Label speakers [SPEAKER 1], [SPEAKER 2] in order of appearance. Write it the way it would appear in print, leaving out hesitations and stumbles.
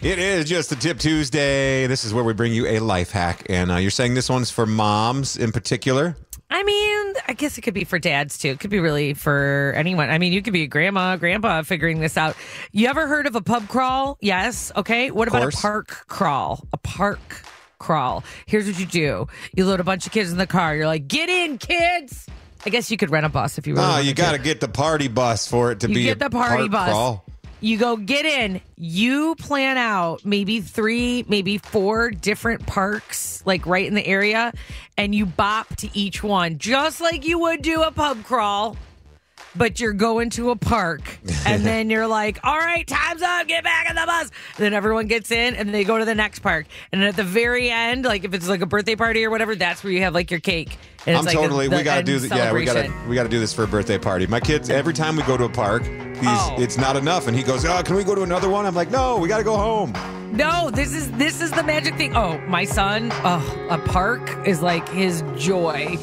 [SPEAKER 1] It is Just a Tip Tuesday. This is where we bring you a life hack. And you're saying this one's for moms in particular?
[SPEAKER 2] I mean, I guess it could be for dads, too. It could be really for anyone. I mean, you could be a grandma, grandpa figuring this out. You ever heard of a pub crawl? Yes. Okay. What about a park crawl? A park crawl. Here's what you do. You load a bunch of kids in the car. You're like, get in, kids. I guess you could rent a bus if you really want
[SPEAKER 1] you got to get the party bus for it to be
[SPEAKER 2] get the party bus.
[SPEAKER 1] Crawl.
[SPEAKER 2] You go get in. You plan out maybe 3, maybe 4 different parks, like right in the area, and you bop to each one, just like you would do a pub crawl. But you're going to a park, and then you're like, all right, time's up, get back on the bus. And then everyone gets in, and they go to the next park. And then at the very end, like if it's like a birthday party or whatever, that's where you have like your cake. And it's
[SPEAKER 1] we got to do this. Yeah, we got to do this for a birthday party. My kids, every time we go to a park, it's not enough. And he goes, can we go to another one? I'm like, no, we got to go home.
[SPEAKER 2] No, this is the magic thing. Oh, my son, a park is like his joy.